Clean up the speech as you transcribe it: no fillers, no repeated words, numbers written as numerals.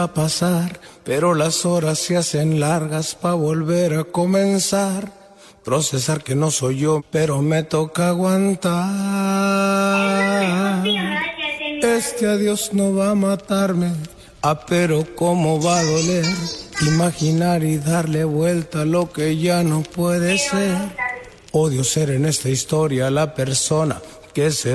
a pasar, pero las horas se hacen largas pa' volver a comenzar. Procesar que no soy yo, pero me toca aguantar. Este adiós no va a matarme, pero cómo va a doler. Imaginar y darle vuelta a lo que ya no puede ser. Odio ser en esta historia la persona que se